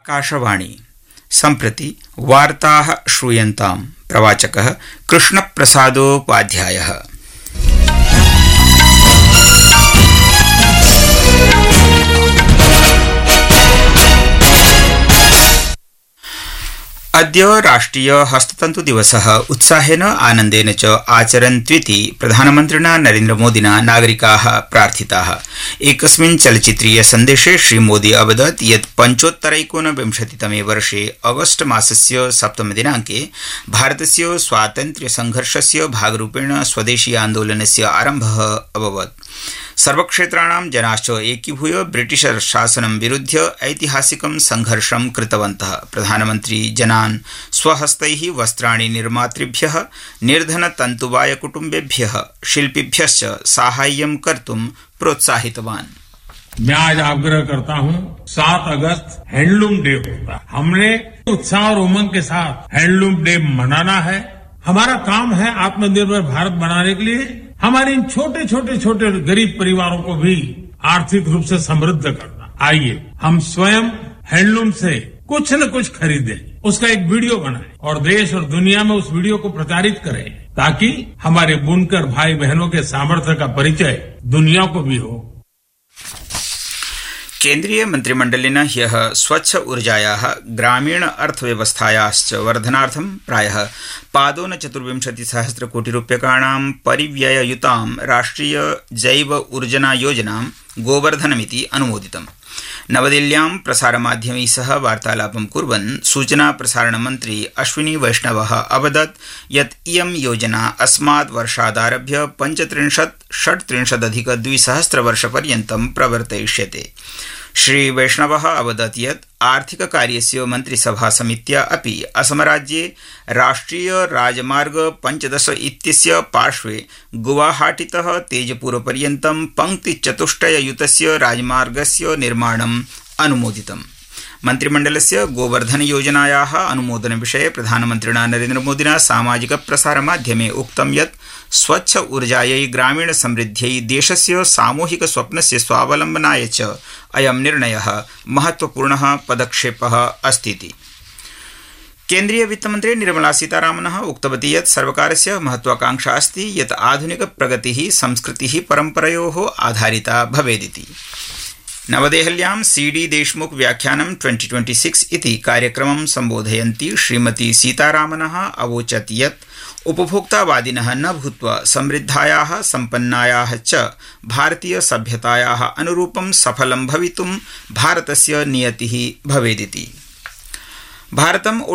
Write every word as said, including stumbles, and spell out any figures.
आकाशवाणी सम्प्रति वार्ताः श्रूयन्ताम्। प्रवाचकः कृष्णप्रसादोपाध्यायः। अद्य राष्ट्रिय हस्ततंतु दिवसः उत्साहेन आनन्देन च आचरन्त्विति प्रधानमन्त्रिणा नरेन्द्रमोदिना नागरिकाः प्रार्थिताः। एकस्मिन् चलचित्रीय सन्देशे श्रीमोदी अवदत् यत् पञ्चोत्तरैकोनविंशतितमे वर्षे अगस्ट मासस्य सप्तमदिनाङ्के भारतस्य स्वातन्त्र्यसङ्घर्षस्य भागरूपेण स्वदेशी आन्दोलनस्य आरम्भः अभवत्। सर्वक्षेत्राणां जनाश्च एकीभूय ब्रिटिश शासनं विरुध्य ऐतिहासिकं संघर्षं कृतवन्तः। प्रधानमन्त्री जनान् स्वहस्तैः वस्त्राणि निर्मातृभ्यः, निर्धनतन्तुवाय कुटुम्बेभ्यः, शिल्पिभ्यश्च साहाय्यं कर्तुं प्रोत्साहितवान्। मैं आज आग्रह करता हूं, सात अगस्त हैंडलूम डे होता है। हमने उत्साह और उमंग के साथ हैंडलूम डे मनाना है। हमारा काम है आत्मनिर्भर भारत बनाने के लिए हमारे इन छोटे छोटे छोटे गरीब परिवारों को भी आर्थिक रूप से समृद्ध करना। आइए हम स्वयं हैंडलूम से कुछ न कुछ खरीदें, उसका एक वीडियो बनाएं और देश और दुनिया में उस वीडियो को प्रचारित करें, ताकि हमारे बुनकर भाई बहनों के सामर्थ्य का परिचय दुनिया को भी हो। केन्द्रीय मंत्रिमंडलेन ह्यः स्वच्छ ऊर्जायाः ग्रामीण अर्थव्यवस्थायाश्च वर्धनार्थं प्रायः पादोन चतुर्विंशति सहस्र कोटि रूप्यकाणां परिव्यययुतां राष्ट्रिय जैव ऊर्जना योजनां गोवर्धनमिति अनुमोदितम्। नवदिल्ल्यां प्रसारमाध्यमैः सह वार्तालापं कुर्वन् सूचना प्रसारण मन्त्री अश्विनी वैष्णवः अवदत् यत् इयं योजना अस्मात् वर्षादारभ्य पञ्चत्रिंशत् षट्त्रिंशदधिक द्विसहस्रवर्षपर्यन्तं प्रवर्तयिष्यते। श्री वैष्णवः अवदत् यत् आर्थिककार्यस्य मन्त्रिसभा समित्या अपि असमराज्ये राष्ट्रिय राजमार्ग पञ्चदश इत्यस्य पार्श्वे गुवाहाटीतः तेजपुरपर्यन्तं पङ्क्तिचतुष्टययुतस्य राजमार्गस्य निर्माणम् अनुमोदितम्। मन्त्रिमण्डलस्य गोवर्धन योजनायाः अनुमोदनविषये प्रधानमन्त्रिणा नरेन्द्रमोदिना सामाजिक प्रसारमाध्यमे उक्तं यत् स्वच्छ ऊर्जायै ग्रामीण समृद्ध्यै देशस्य सामूहिक स्वप्नस्य स्वावलम्बनाय च अयं निर्णयः महत्वपूर्णः पदक्षेपः अस्तीति। केन्द्रीय वित्तमन्त्री निर्मला सीतारामनः उक्तवती यत् सर्वकारस्य महत्वाकांक्षा अस्ति यत् आधुनिक प्रगतिः संस्कृतिः परम्परयोः आधारिता भवेदिति। नवदेहल्यां सी डी देशमुख व्याख्यानं ट्वेंटी ट्वेंटी सिक्स इति कार्यक्रमं सम्बोधयन्ती श्रीमती सीतारामनः अवोचत् यत् उपभोक्तावादिनः न भूत्वा समृद्धायाः सम्पन्नायाः च भारतीय सभ्यतायाः अनुरूपं सफलं भवितुं भारतस्य नियतिः भवेदिति। भारतम्